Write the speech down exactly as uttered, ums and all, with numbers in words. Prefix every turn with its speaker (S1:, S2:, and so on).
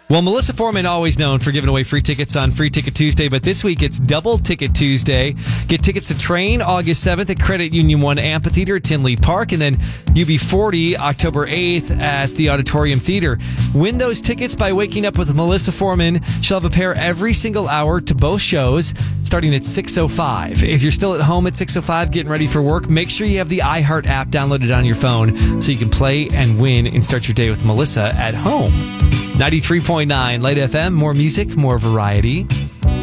S1: Well, Melissa Foreman, always known for giving away free tickets on Free Ticket Tuesday, but this week it's Double Ticket Tuesday. Get tickets to Train August seventh at Credit Union one Amphitheater at Tinley Park, and then U B forty October eighth at the Auditorium Theater. Win those tickets by waking up with Melissa Foreman. She'll have a pair every single hour to both shows, starting at six oh five. If you're still at home at six oh five getting ready for work, make sure you have the iHeart app downloaded on your phone so you can play and win and start your day with Melissa at home. ninety-three point nine Light F M, more music, more variety.